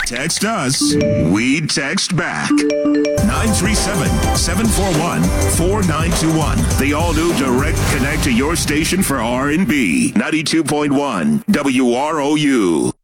Text us. We text back. 937-741-4921. The all-new Direct Connect to your station for R&B. 92.1 WROU.